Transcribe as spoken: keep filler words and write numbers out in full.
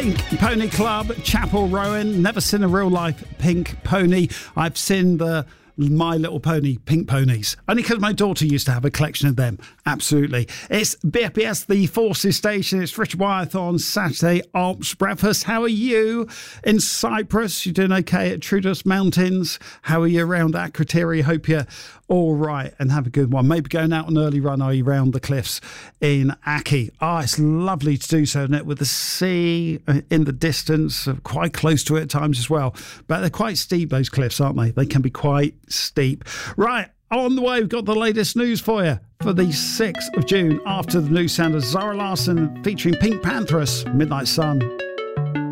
Pink Pony Club, Chapel Rowan. Never seen a real life pink pony. I've seen the My Little Pony pink ponies, only because my daughter used to have a collection of them. Absolutely. It's B F B S, the Forces Station. It's Richard Wyeth on Saturday Alps Breakfast. How are you in Cyprus? You doing okay at Troodos Mountains? How are you around Akrotiri? Hope you're all right and have a good one. Maybe going out on an early run, are you, round the cliffs in Aki? Ah, oh, it's lovely to do so, isn't it? With the sea in the distance, quite close to it at times as well. But they're quite steep, those cliffs, aren't they? They can be quite steep. Right, on the way, we've got the latest news for you for the sixth of June after the new sound of Zara Larsson featuring Pink Pantheress, Midnight Sun.